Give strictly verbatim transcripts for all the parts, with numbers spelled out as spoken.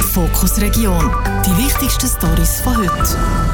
Fokus Region. Die wichtigsten Storys von heute.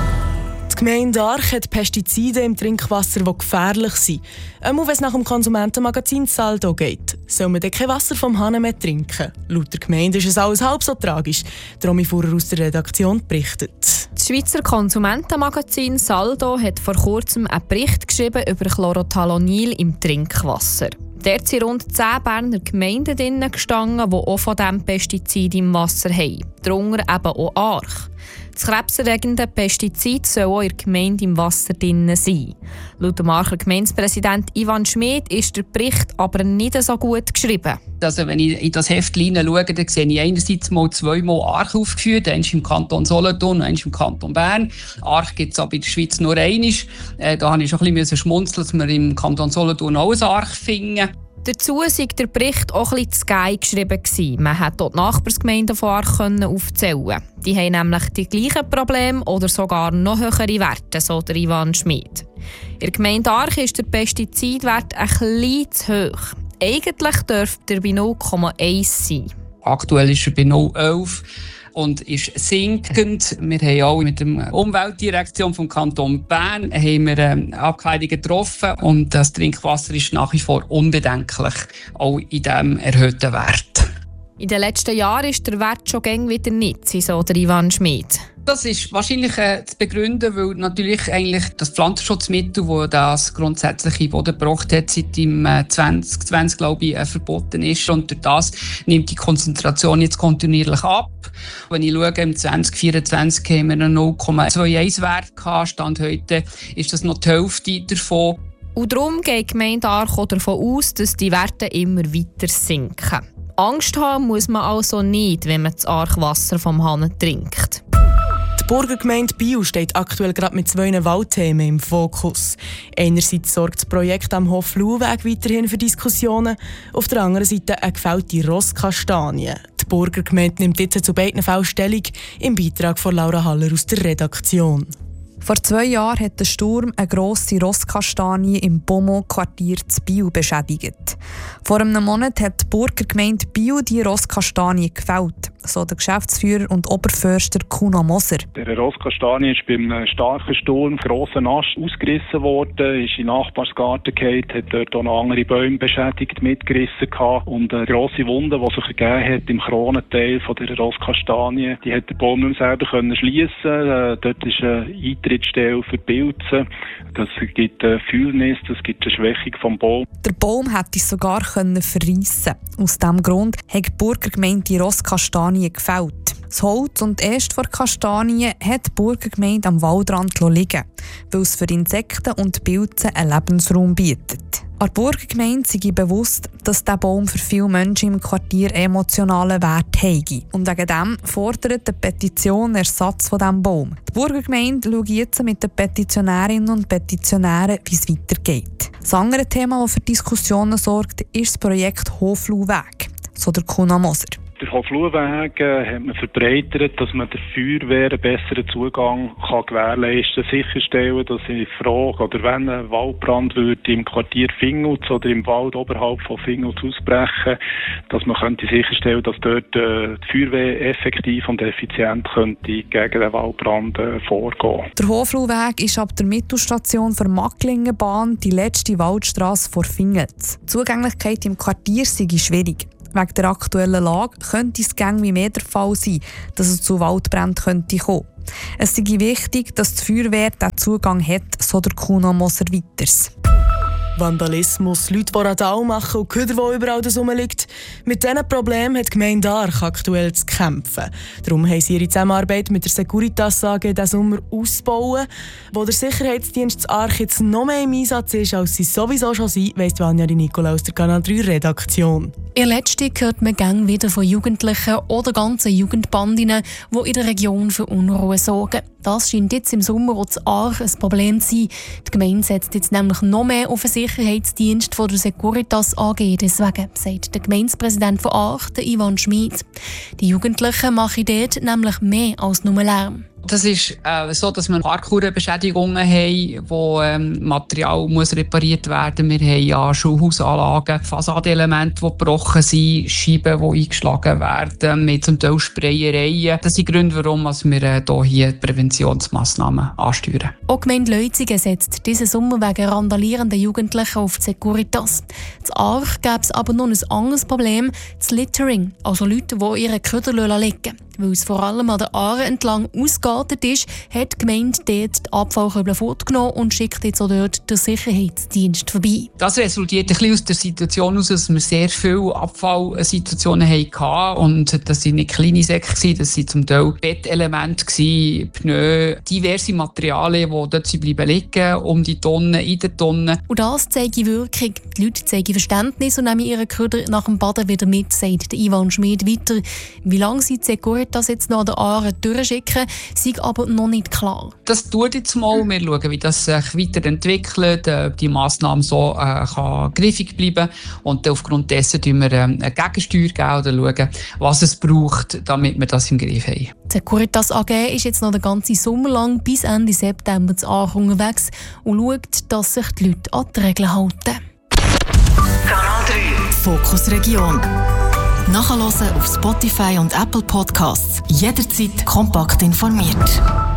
Die Gemeinde Arch hat Pestizide im Trinkwasser, die gefährlich sind. Auch wenn es nach dem Konsumentenmagazin Saldo geht. Soll man dann kein Wasser vom Hahn mehr trinken? Laut der Gemeinde ist es alles halb so tragisch. Romy Fuhrer aus der Redaktion berichtet. Das Schweizer Konsumentenmagazin Saldo hat vor kurzem einen Bericht geschrieben über Chlorothalonil im Trinkwasser. Dort sind rund zehn Berner Gemeinden drin gestanden, die auch von diesem Pestizid im Wasser haben. Darunter eben auch Arch. Das krebserregende Pestizid soll auch in der Gemeinde im Wasser drin sein. Laut dem Archer Gemeindepräsident Ivan Schmid ist der Bericht aber nicht so gut geschrieben. Also wenn ich in das Heft hineinschaue, dann sehe ich einerseits mal zweimal Arch aufgeführt, eins im Kanton Solothurn, eins im Kanton Bern. Arch gibt es aber in der Schweiz nur einmal. Äh, da musste ich schon ein bisschen schmunzeln, dass wir im Kanton Solothurn auch ein Arch finden. Dazu war der Bericht auch ein bisschen zu geil geschrieben. Man konnte dort die Nachbarsgemeinden von Arch aufzählen. Die haben nämlich die gleichen Probleme oder sogar noch höhere Werte, so der Ivan Schmid. In der Gemeinde Arch ist der Pestizidwert ein bisschen zu hoch. Eigentlich dürfte er bei null Komma eins sein. Aktuell ist er bei null Komma elf und ist sinkend. Wir haben auch mit der Umweltdirektion vom Kanton Bern haben wir, ähm, Abklärungen getroffen und das Trinkwasser ist nach wie vor unbedenklich, auch in diesem erhöhten Wert. In den letzten Jahren ist der Wert schon gäng wieder nicht, so der Ivan Schmid. Das ist wahrscheinlich äh, zu begründen, weil natürlich eigentlich das Pflanzenschutzmittel, das das grundsätzliche Bodengebracht hat, seit im äh, zwanzig zwanzig glaube ich, äh, verboten ist. Und durch das nimmt die Konzentration jetzt kontinuierlich ab. Wenn ich schaue, im zwanzig vierundzwanzig haben wir einen null Komma einundzwanzig Wert gehabt. Stand heute ist das noch die Hälfte davon. Und darum geht die Gemeinde Arch davon aus, dass die Werte immer weiter sinken. Angst haben muss man also nicht, wenn man das Archwasser vom Hahn trinkt. Die Burgergemeinde Biel steht aktuell gerade mit zwei Waldthemen im Fokus. Einerseits sorgt das Projekt am Hof-Luweg weiterhin für Diskussionen, auf der anderen Seite eine gefällte Rosskastanie. Die Burgergemeinde nimmt jetzt zu beiden Fällen Stellung, im Beitrag von Laura Haller aus der Redaktion. Vor zwei Jahren hat der Sturm eine grosse Rosskastanie im Beaumont-Quartier zu Biel beschädigt. Vor einem Monat hat die Burgergemeinde Biel die Rosskastanie gefällt, so der Geschäftsführer und Oberförster Kuno Moser. Der Rosskastanie ist beim starken Sturm, grossen Ast ausgerissen worden, ist in den Nachbarsgarten gefallen, hat dort auch noch andere Bäume beschädigt, mitgerissen gehabt. Und eine grosse Wunde, die sich ergeben hat im Kronenteil von der Rosskastanie, die hat der Baum nicht mehr selber können schliessen. Dort ist eine Eintrittsstelle für Pilze. Das gibt eine Fühlnis, das gibt eine Schwächung vom Baum. Der Baum hätte sogar verreissen. Aus diesem Grund hat die Burgergemeinde die Rosskastanie gefällt. Das Holz und die Äste der Kastanie hat die Burgergemeinde am Waldrand liegen, weil es für Insekten und Pilze einen Lebensraum bietet. An der Burgergemeinde sei bewusst, dass dieser Baum für viele Menschen im Quartier emotionalen Wert habe. Und wegen dem fordert die Petition Ersatz von diesem Baum. Die Burgergemeinde schaut jetzt mit den Petitionärinnen und Petitionären, wie es weitergeht. Das andere Thema, das für Diskussionen sorgt, ist das Projekt Hof-Luweg, so der Kuno Moser. Der Hof-Luweg äh, hat man verbreitert, dass man der Feuerwehr einen besseren Zugang kann gewährleisten kann, sicherstellen, dass in Frage oder wenn ein Waldbrand würde im Quartier Fingels oder im Wald oberhalb von Fingels ausbrechen, dass man könnte sicherstellen, dass dort äh, die Feuerwehr effektiv und effizient könnte gegen den Waldbrand äh, vorgehen. Der Hof-Luweg ist ab der Mittelstation für Macklingenbahn die letzte Waldstrasse vor Fingels. Die Zugänglichkeit im Quartier sei schwierig. Wegen der aktuellen Lage könnte es gäng wie mehr der Fall sein, dass es zu Waldbränden könnte kommen. Es sei wichtig, dass die Feuerwehr diesen Zugang hat, so der Kuno Moser weiters. Vandalismus, Leute, die Radau machen und Köder, die überall rumliegt. Mit diesen Problemen hat die Gemeinde Arch aktuell zu kämpfen. Darum haben sie ihre Zusammenarbeit mit der Securitas A G diesen Sommer ausbauen. Wo der Sicherheitsdienst Arch jetzt noch mehr im Einsatz ist, als sie sowieso schon sind, weiss Vanja Nicola aus der Kanal drei Redaktion. In letzter hört man gerne wieder von Jugendlichen oder ganzen Jugendbandinnen, die in der Region für Unruhe sorgen. Das scheint jetzt im Sommer auch zu Arch ein Problem zu sein. Die Gemeinde setzt jetzt nämlich noch mehr auf den Sicherheitsdienst von der Securitas A G. Deswegen sagt der Gemeindepräsident von Arch, der Ivan Schmid. Die Jugendlichen machen dort nämlich mehr als nur Lärm. Das ist äh, so, dass wir Parkour-Beschädigungen haben, wo ähm, Material muss repariert werden muss. Wir haben ja Schulhausanlagen, Fassadenelemente, die gebrochen sind, Scheiben, die eingeschlagen werden, mit zum Teil Sprayereien. Das sind die Gründe, warum wir äh, hier Präventionsmassnahmen ansteuern. Auch die Gemeinde Leutzigen setzt diesen Sommer wegen randalierenden Jugendlichen auf die Securitas. In Aarch gäbe es aber noch ein anderes Problem, das Littering, also Leute, die ihre Köder liegen. Weil es vor allem an der Aare entlang ausgeartet ist, hat die Gemeinde dort die Abfallkörbe fortgenommen und schickt jetzt auch dort den Sicherheitsdienst vorbei. Das resultiert ein bisschen aus der Situation heraus, dass wir sehr viele Abfallsituationen hatten. Und das waren nicht kleine Säcke, das waren zum Teil Bettelemente, Pneu, diverse Materialien, die dort bleiben liegen, um die Tonnen, in der Tonne. Und das zeigt Wirkung. Die Leute zeigen Verständnis und nehmen ihre Köder nach dem Baden wieder mit, sagt Ivan Schmid weiter. Wie lange sie die das jetzt noch an der Aare durchschicken, sei aber noch nicht klar. Das tut jetzt mal. Wir schauen, wie das sich weiterentwickelt, ob die Massnahme so äh, kann griffig bleiben und aufgrund dessen schauen wir äh, eine Gegensteuer geben oder schauen, was es braucht, damit wir das im Griff haben. Die Securitas A G ist jetzt noch den ganzen Sommer lang bis Ende September zu Aarch unterwegs und schaut, dass sich die Leute an die Regeln halten. Kanal drei Fokus Region. Nachhören auf Spotify und Apple Podcasts. Jederzeit kompakt informiert.